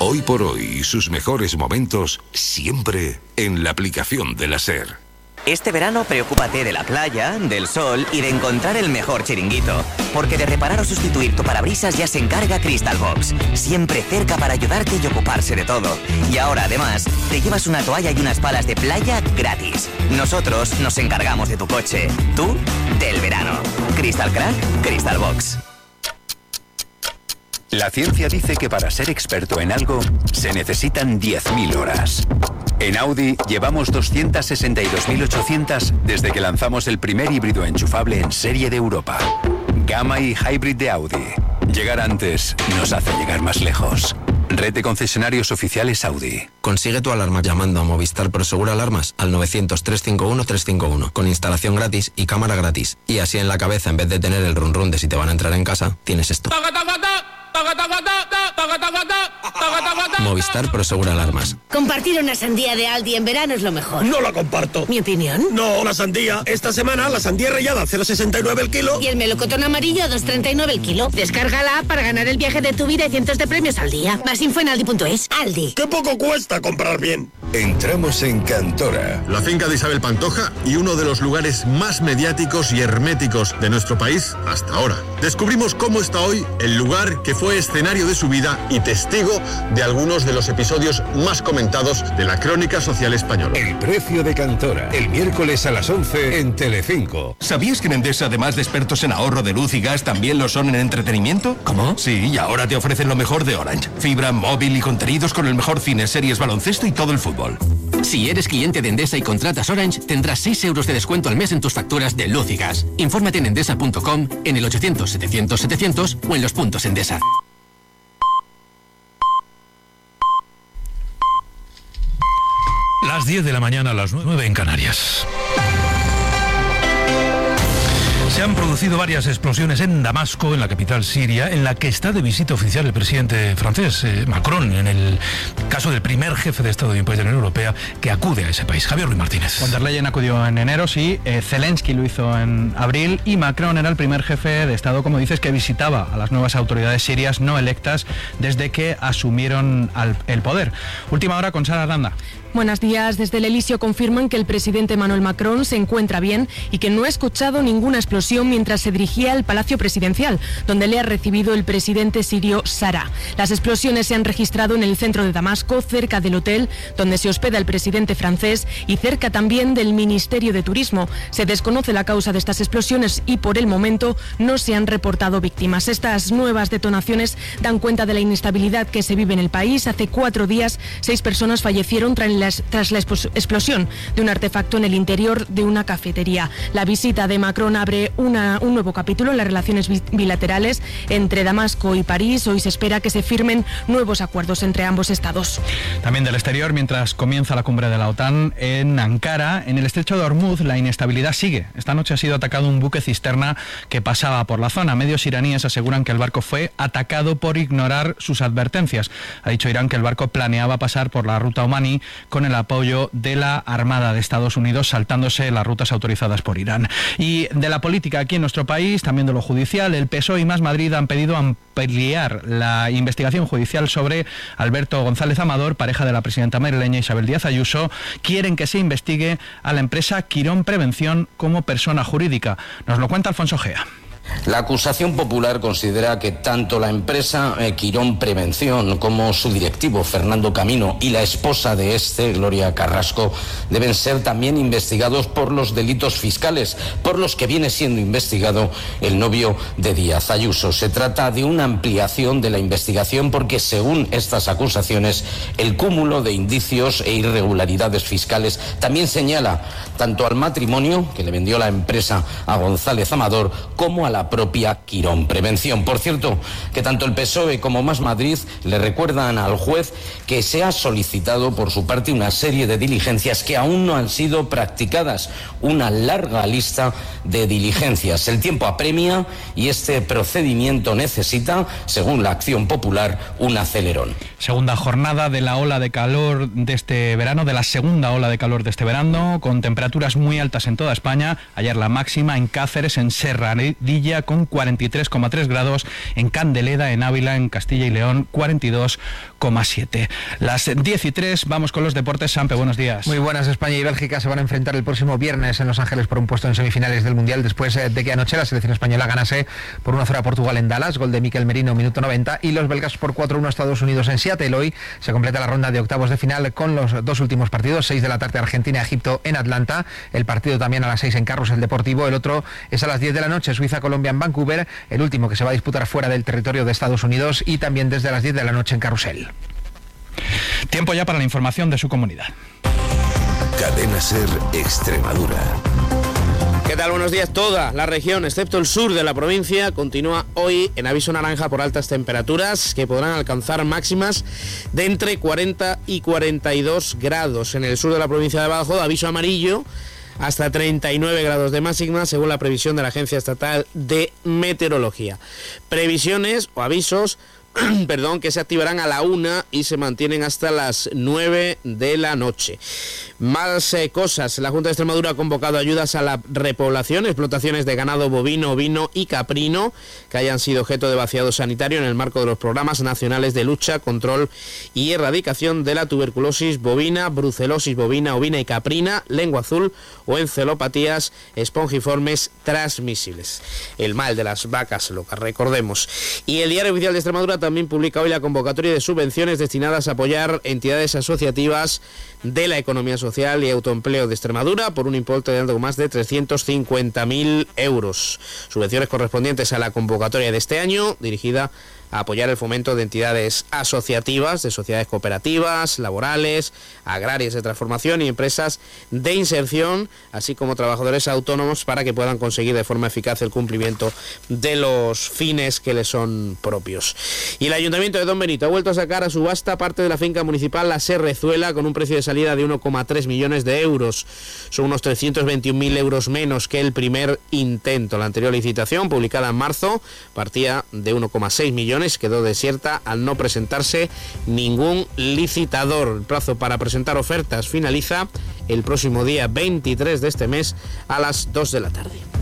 Hoy por hoy y sus mejores momentos siempre en la aplicación de la SER. Este verano preocúpate de la playa, del sol y de encontrar el mejor chiringuito. Porque de reparar o sustituir tu parabrisas ya se encarga Crystal Box. Siempre cerca para ayudarte y ocuparse de todo. Y ahora además te llevas una toalla y unas palas de playa gratis. Nosotros nos encargamos de tu coche. Tú, del verano. Crystal Crack, Crystal Box. La ciencia dice que para ser experto en algo se necesitan 10.000 horas. En Audi llevamos 262.800 desde que lanzamos el primer híbrido enchufable en serie de Europa. Gamma y Hybrid de Audi. Llegar antes nos hace llegar más lejos. Red de concesionarios oficiales Audi. Consigue tu alarma llamando a Movistar Prosegur Alarmas al 900-351-351 con instalación gratis y cámara gratis. Y así en la cabeza, en vez de tener el run run de si te van a entrar en casa, tienes esto. Movistar Prosegur Alarmas. Compartir una sandía de Aldi en verano es lo mejor. No la comparto. ¿Mi opinión? No, la sandía. Esta semana la sandía rallada 0,69 el kilo. Y el melocotón amarillo a 2,39 el kilo. Descárgala para ganar el viaje de tu vida y cientos de premios al día. Más info en aldi.es. Aldi. ¡Qué poco cuesta comprar bien! Entramos en Cantora. La finca de Isabel Pantoja y uno de los lugares más mediáticos y herméticos de nuestro país hasta ahora. Descubrimos cómo está hoy el lugar que fue escenario de su vida y testigo de algunos de los episodios más comentados de la crónica social española. El precio de Cantora, el miércoles a las 11 en Telecinco. ¿Sabías que en Endesa, además de expertos en ahorro de luz y gas, también lo son en entretenimiento? ¿Cómo? Sí, y ahora te ofrecen lo mejor de Orange. Fibra, móvil y contenidos con el mejor cine, series, baloncesto y todo el fútbol. Si eres cliente de Endesa y contratas Orange, tendrás 6 euros de descuento al mes en tus facturas de luz y gas. Infórmate en endesa.com, en el 800-700-700 o en los puntos Endesa. Las 10 de la mañana, a las 9 en Canarias. Se han producido varias explosiones en Damasco, en la capital siria, en la que está de visita oficial el presidente francés, Macron, en el caso del primer jefe de Estado de un país de la Unión Europea que acude a ese país. Javier Ruiz Martínez. Von der Leyen acudió en enero, sí, Zelensky lo hizo en abril y Macron era el primer jefe de Estado, como dices, que visitaba a las nuevas autoridades sirias no electas desde que asumieron el poder. Última hora con Sara Aranda. Buenos días. Desde el Elíseo confirman que el presidente Emmanuel Macron se encuentra bien y que no ha escuchado ninguna explosión mientras se dirigía al Palacio Presidencial, donde le ha recibido el presidente sirio Sarraj. Las explosiones se han registrado en el centro de Damasco, cerca del hotel donde se hospeda el presidente francés y cerca también del Ministerio de Turismo. Se desconoce la causa de estas explosiones y por el momento no se han reportado víctimas. Estas nuevas detonaciones dan cuenta de la inestabilidad que se vive en el país. Hace 4 días, 6 personas fallecieron tras la explosión de un artefacto en el interior de una cafetería. La visita de Macron abre un nuevo capítulo en las relaciones bilaterales entre Damasco y París. Hoy se espera que se firmen nuevos acuerdos entre ambos estados. También del exterior, mientras comienza la cumbre de la OTAN en Ankara, en el estrecho de Hormuz, la inestabilidad sigue. Esta noche ha sido atacado un buque cisterna que pasaba por la zona. Medios iraníes aseguran que el barco fue atacado por ignorar sus advertencias. Ha dicho Irán que el barco planeaba pasar por la ruta omaní con el apoyo de la Armada de Estados Unidos, saltándose las rutas autorizadas por Irán. Y de la política aquí en nuestro país, también de lo judicial, el PSOE y Más Madrid han pedido ampliar la investigación judicial sobre Alberto González Amador, pareja de la presidenta madrileña Isabel Díaz Ayuso. Quieren que se investigue a la empresa Quirón Prevención como persona jurídica. Nos lo cuenta Alfonso Gea. La acusación popular considera que tanto la empresa Quirón Prevención como su directivo Fernando Camino y la esposa de este, Gloria Carrasco, deben ser también investigados por los delitos fiscales, por los que viene siendo investigado el novio de Díaz Ayuso. Se trata de una ampliación de la investigación porque, según estas acusaciones, el cúmulo de indicios e irregularidades fiscales también señala tanto al matrimonio que le vendió la empresa a González Amador como a la propia Quirón Prevención. Por cierto, que tanto el PSOE como Más Madrid le recuerdan al juez que se ha solicitado por su parte una serie de diligencias que aún no han sido practicadas, una larga lista de diligencias. El tiempo apremia y este procedimiento necesita, según la Acción Popular, un acelerón. Segunda jornada de la ola de calor de este verano, de la segunda ola de calor de este verano, con temperaturas muy altas en toda España. Ayer la máxima en Cáceres, en Serradilla Sevilla con 43,3 grados, en Candeleda, en Ávila, en Castilla y León, 42,7. Las 10:03, vamos con los deportes. Sampe, buenos días. Muy buenas. España y Bélgica se van a enfrentar el próximo viernes en Los Ángeles por un puesto en semifinales del Mundial, después de que anoche la selección española ganase por 1-0 a Portugal en Dallas, gol de Mikel Merino, minuto 90, y los belgas por 4-1 a Estados Unidos en Seattle. Hoy se completa la ronda de octavos de final con los dos últimos partidos, 6 de la tarde Argentina-Egipto en Atlanta, el partido también a las 6 en Carrusel Deportivo, el otro es a las 10 de la noche, Suiza-Colombia en Vancouver, el último que se va a disputar fuera del territorio de Estados Unidos, y también desde las 10 de la noche en Carrusel. Tiempo ya para la información de su comunidad. Cadena SER Extremadura. ¿Qué tal? Buenos días. Toda la región, excepto el sur de la provincia, continúa hoy en aviso naranja por altas temperaturas que podrán alcanzar máximas de entre 40 y 42 grados. En el sur de la provincia de Badajoz, aviso amarillo hasta 39 grados de máxima, según la previsión de la Agencia Estatal de Meteorología. Previsiones o avisos que se activarán a la 1 y se mantienen hasta las 9 de la noche. Más cosas. La Junta de Extremadura ha convocado ayudas a la repoblación, explotaciones de ganado bovino, ovino y caprino que hayan sido objeto de vaciado sanitario en el marco de los programas nacionales de lucha, control y erradicación de la tuberculosis bovina, brucelosis bovina, ovina y caprina, lengua azul o encelopatías espongiformes transmisibles. El mal de las vacas locas, recordemos. Y el Diario Oficial de Extremadura también publica hoy la convocatoria de subvenciones destinadas a apoyar entidades asociativas de la economía social y autoempleo de Extremadura por un importe de algo más de 350.000 euros. Subvenciones correspondientes a la convocatoria de este año, dirigida a apoyar el fomento de entidades asociativas, de sociedades cooperativas, laborales, agrarias de transformación y empresas de inserción, así como trabajadores autónomos, para que puedan conseguir de forma eficaz el cumplimiento de los fines que les son propios. Y el Ayuntamiento de Don Benito ha vuelto a sacar a subasta parte de la finca municipal La Serrezuela con un precio de salida de 1,3 millones de euros. Son unos 321.000 euros menos que el primer intento. La anterior licitación, publicada en marzo, partía de 1,6 millones, quedó desierta al no presentarse ningún licitador. El plazo para presentar ofertas finaliza el próximo día 23 de este mes a las 2 de la tarde.